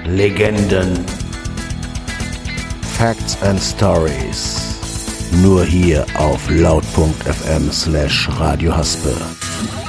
Legenden, Facts and Stories. Nur hier auf laut.fm/Radio Haspe.